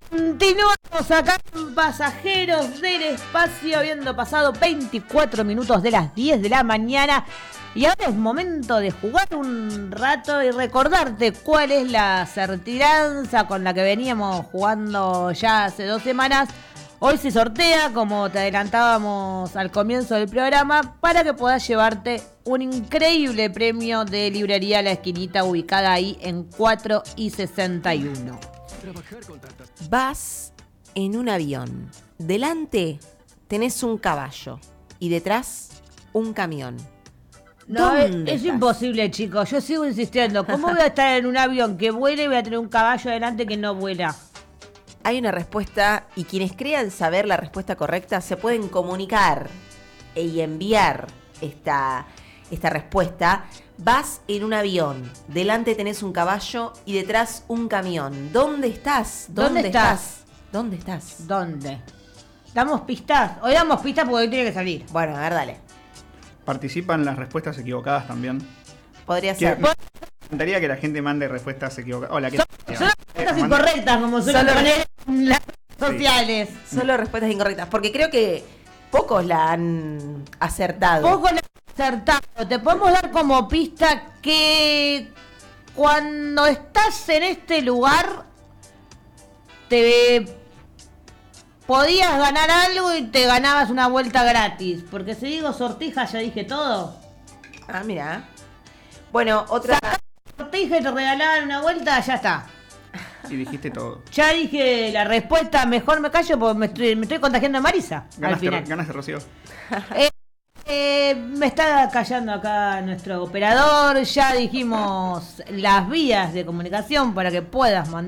Continuamos acá en Pasajeros del Espacio, habiendo pasado 24 minutos de las 10 de la mañana. Y ahora es momento de jugar un rato y recordarte cuál es la certidumbre con la que veníamos jugando ya hace 2 semanas. Hoy se sortea, como te adelantábamos al comienzo del programa, para que puedas llevarte un increíble premio de librería La Esquinita, ubicada ahí en 4 y 61. Vas en un avión. Delante tenés un caballo y detrás un camión. No, es imposible, chicos. Yo sigo insistiendo. ¿Cómo voy a estar en un avión que vuela y voy a tener un caballo adelante que no vuela? Hay una respuesta y quienes crean saber la respuesta correcta se pueden comunicar y enviar esta respuesta. Vas en un avión, delante tenés un caballo y detrás un camión. ¿Dónde estás? ¿Dónde estás? ¿Dónde estás? ¿Dónde? ¿Damos pistas? Hoy damos pistas porque hoy tiene que salir. Bueno, a ver, dale. Participan las respuestas equivocadas también. Podría ser. Me encantaría que la gente mande respuestas equivocadas. Hola, ¿qué tal? Son respuestas incorrectas, como suelen poner en las redes sociales. Solo respuestas incorrectas, porque creo que pocos la han acertado. Poco la han acertado. Te podemos dar como pista que cuando estás en este lugar te podías ganar algo y te ganabas una vuelta gratis. Porque si digo sortija ya dije todo. Ah, mira. Bueno, otra... Sortija y te regalaban una vuelta, ya está. Y dijiste todo. Ya dije la respuesta, mejor me callo porque me estoy contagiando de Marisa. Al final. Ganaste, Rocío. Me está callando acá nuestro operador. Ya dijimos las vías de comunicación para que puedas mandar